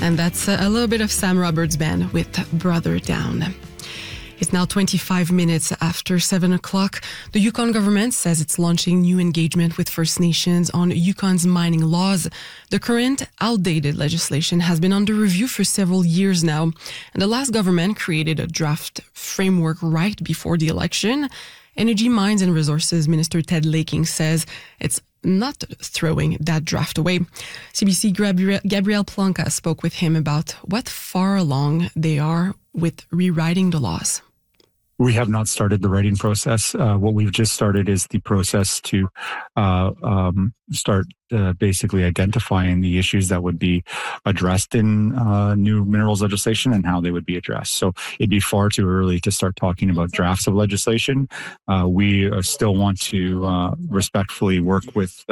And that's a little bit of Sam Roberts Band with Brother Down. It's now 25 minutes after 7 o'clock. The Yukon government says it's launching new engagement with First Nations on Yukon's mining laws. The current outdated legislation has been under review for several years now, and the last government created a draft framework right before the election. Energy, Mines and Resources Minister Ted Laking says it's not throwing that draft away. CBC Gabrielle Planca spoke with him about what far along they are with rewriting the laws. We have not started the writing process. What we've just started is the process to start basically identifying the issues that would be addressed in new minerals legislation and how they would be addressed. So it'd be far too early to start talking about drafts of legislation. We still want to respectfully work with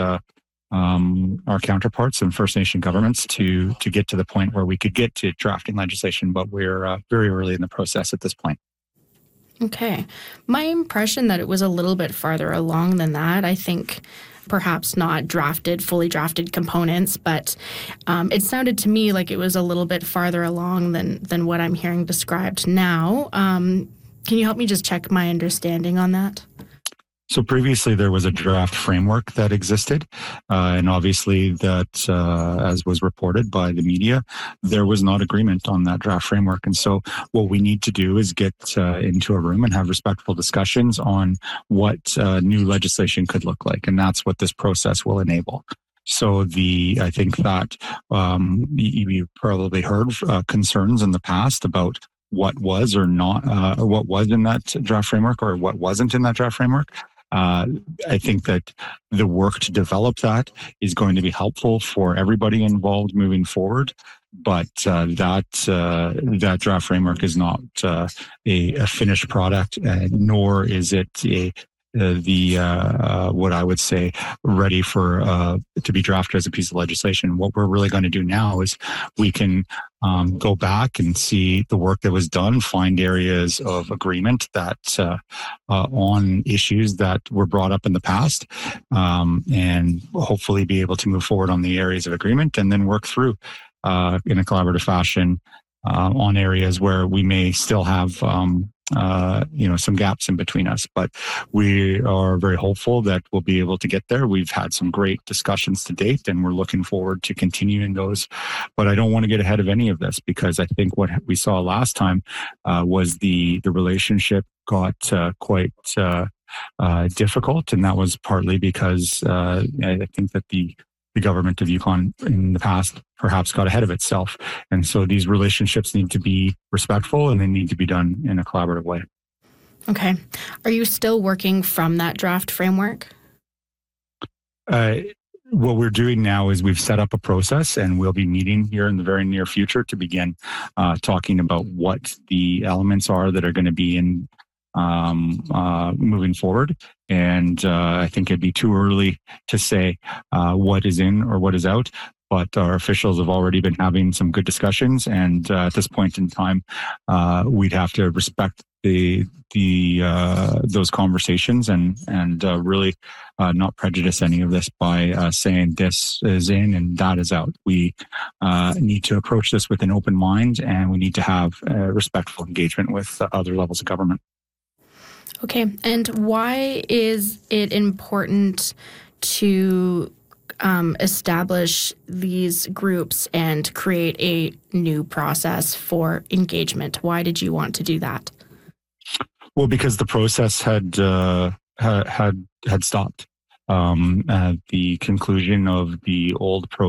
our counterparts and First Nation governments to get to the point where we could get to drafting legislation, but we're very early in the process at this point. Okay. My impression that it was a little bit farther along than that. I think perhaps not fully drafted components, but it sounded to me like it was a little bit farther along than what I'm hearing described now. Can you help me just check my understanding on that? So previously there was a draft framework that existed, and obviously that, as was reported by the media, there was not agreement on that draft framework. And so what we need to do is get into a room and have respectful discussions on what new legislation could look like. And that's what this process will enable. So I think that you probably heard concerns in the past about what was or not, what was in that draft framework or what wasn't in that draft framework. I think that the work to develop that is going to be helpful for everybody involved moving forward. But that draft framework is not a finished product, nor is it what I would say ready for to be drafted as a piece of legislation. What we're really going to do now is we can go back and see the work that was done, find areas of agreement that on issues that were brought up in the past, and hopefully be able to move forward on the areas of agreement, and then work through in a collaborative fashion on areas where we may still have some gaps in between us, but we are very hopeful that we'll be able to get there. We've had some great discussions to date, and we're looking forward to continuing those. But I don't want to get ahead of any of this, because I think what we saw last time was the relationship got quite difficult, and that was partly because I think that the government of Yukon in the past perhaps got ahead of itself. And so these relationships need to be respectful, and they need to be done in a collaborative way. Okay. Are you still working from that draft framework? What we're doing now is we've set up a process, and we'll be meeting here in the very near future to begin talking about what the elements are that are going to be in moving forward. And I think it'd be too early to say what is in or what is out, but our officials have already been having some good discussions. And at this point in time, we'd have to respect those conversations and really not prejudice any of this by saying this is in and that is out. We need to approach this with an open mind, and we need to have respectful engagement with other levels of government. Okay. And why is it important to establish these groups and create a new process for engagement? Why did you want to do that? Well, because the process had stopped at the conclusion of the old process.